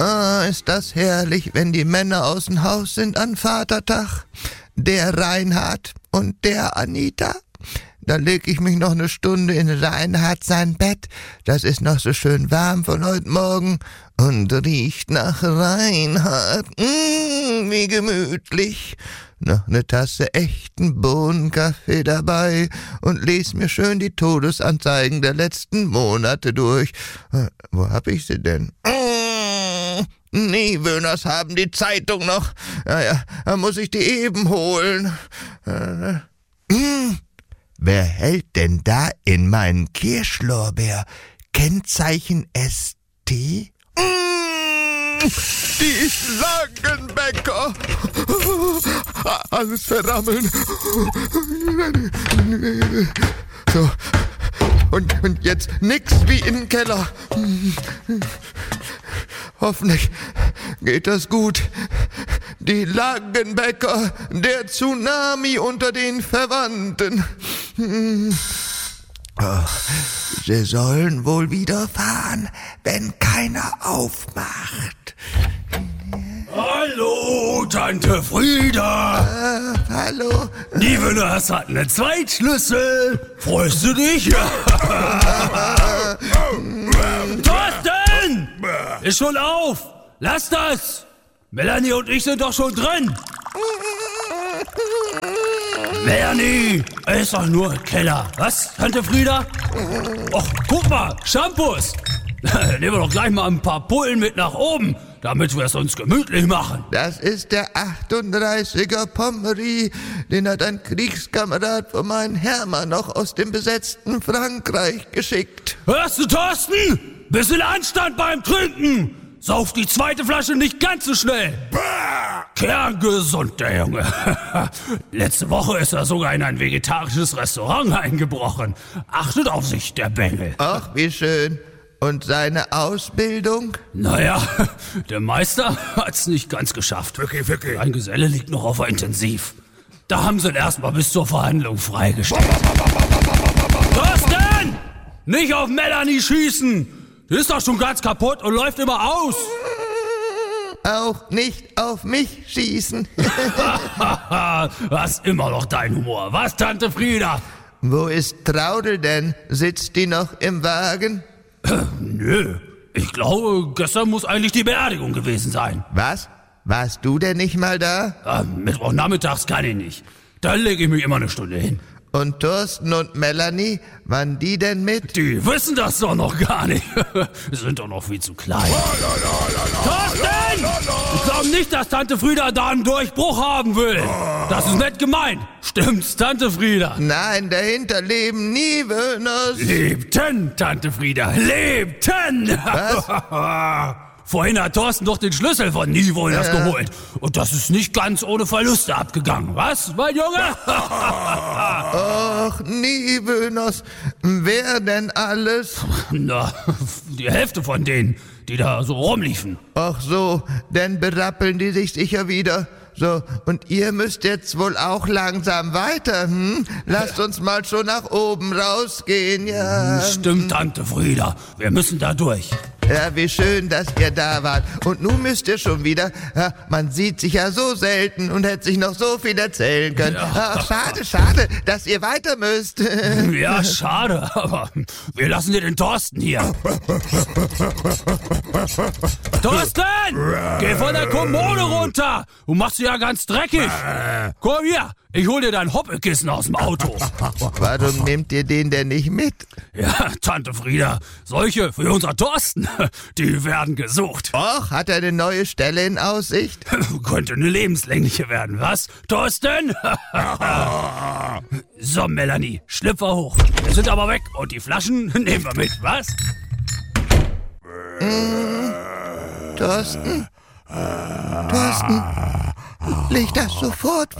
Ah, ist das herrlich, wenn die Männer aus dem Haus sind an Vatertag. Der Reinhard und der Anita. Da leg ich mich noch eine Stunde in Reinhard sein Bett. Das ist noch so schön warm von heute Morgen und riecht nach Reinhard. Wie gemütlich. Noch eine Tasse echten Bohnenkaffee dabei und les mir schön die Todesanzeigen der letzten Monate durch. Wo hab ich sie denn? Niewöhners haben die Zeitung noch. Ja, da muss ich die eben holen. Wer hält denn da in meinen Kirschlorbeer? Kennzeichen ST? Die Langenbecker! Alles verrammeln. So, und jetzt nix wie in den Keller. Hoffentlich geht das gut. Die Langenbecker, der Tsunami unter den Verwandten. Sie sollen wohl wieder fahren, wenn keiner aufmacht. Hallo, Tante Frieda. Hallo. Niewöhners hat einen Zweitschlüssel. Freust du dich? Thorsten! Ist schon auf. Lass das. Melanie und ich sind doch schon drin. Melanie, ist doch nur ein Keller. Was, Tante Frieda? Och, guck mal, Shampoos. Nehmen wir doch gleich mal ein paar Pullen mit nach oben, damit wir es uns gemütlich machen. Das ist der 38er Pommery. Den hat ein Kriegskamerad von meinem Hermann noch aus dem besetzten Frankreich geschickt. Hörst du, Thorsten? Bisschen Anstand beim Trinken. Sauf die zweite Flasche nicht ganz so schnell. Kerngesund, der Junge. Letzte Woche ist er sogar in ein vegetarisches Restaurant eingebrochen. Achtet auf sich, der Bengel. Ach, wie schön. Und seine Ausbildung? Naja, der Meister hat's nicht ganz geschafft. Vicky. Ein Geselle liegt noch auf der Intensiv. Da haben sie ihn erstmal bis zur Verhandlung freigestellt. Thorsten! Nicht auf Melanie schießen! Die ist doch schon ganz kaputt und läuft immer aus. Auch nicht auf mich schießen. Das ist immer noch dein Humor. Was, Tante Frieda? Wo ist Traudel denn? Sitzt die noch im Wagen? Nö. Ich glaube, gestern muss eigentlich die Beerdigung gewesen sein. Was? Warst du denn nicht mal da? Mittwochnachmittags kann ich nicht. Da lege ich mich immer eine Stunde hin. Und Thorsten und Melanie, waren die denn mit? Die wissen das doch noch gar nicht. Sind doch noch viel zu klein. Thorsten! Ich glaube nicht, dass Tante Frieda da einen Durchbruch haben will. Das ist nett gemeint. Stimmt's, Tante Frieda? Nein, dahinter leben Niewöhners. Lebten, Tante Frieda, lebten! Was? Vorhin hat Thorsten doch den Schlüssel von Niewöhners geholt. Und das ist nicht ganz ohne Verluste abgegangen. Was, mein Junge? Ach, Niewöhners, wer denn alles? Na, die Hälfte von denen, die da so rumliefen. Ach so, dann berappeln die sich sicher wieder. So, und ihr müsst jetzt wohl auch langsam weiter, hm? Lasst uns mal schon nach oben rausgehen, ja. Stimmt, Tante Frieda, wir müssen da durch. Ja, wie schön, dass ihr da wart. Und nun müsst ihr schon wieder. Ja, man sieht sich ja so selten und hätte sich noch so viel erzählen können. Ja. Ach, schade, dass ihr weiter müsst. Ja, schade, aber wir lassen dir den Thorsten hier. Thorsten! Geh von der Kommode runter! Du machst sie ja ganz dreckig. Komm hier, ich hol dir dein Hoppelkissen aus dem Auto. Warum nehmt ihr den denn nicht mit? Ja, Tante Frieda, solche für unser Thorsten, die werden gesucht. Och, hat er eine neue Stelle in Aussicht? Könnte eine lebenslängliche werden, was, Thorsten? So, Melanie, Schlüpfer hoch. Wir sind aber weg und die Flaschen nehmen wir mit, was? Thorsten? Leg das sofort